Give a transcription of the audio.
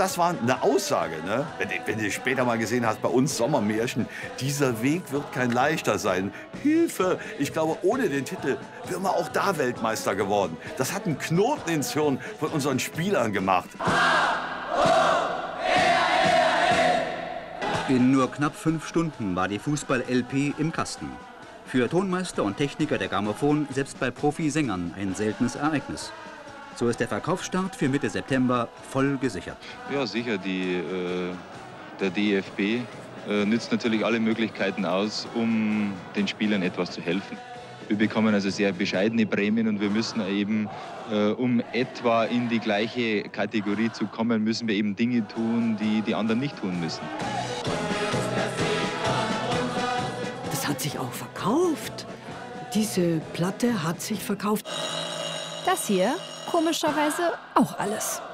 das war eine Aussage, ne? Wenn du später mal gesehen hast, bei uns Sommermärchen, dieser Weg wird kein leichter sein. Hilfe! Ich glaube, ohne den Titel wären wir auch da Weltmeister geworden. Das hat einen Knoten ins Hirn von unseren Spielern gemacht. In nur knapp 5 Stunden war die Fußball-LP im Kasten. Für Tonmeister und Techniker der Grammophon, selbst bei Profisängern, ein seltenes Ereignis. So ist der Verkaufsstart für Mitte September voll gesichert. Ja, sicher. Der DFB nützt natürlich alle Möglichkeiten aus, um den Spielern etwas zu helfen. Wir bekommen also sehr bescheidene Prämien und wir müssen eben, um etwa in die gleiche Kategorie zu kommen, müssen wir eben Dinge tun, die die anderen nicht tun müssen. Das hat sich auch verkauft. Diese Platte hat sich verkauft. Das hier, komischerweise, auch alles.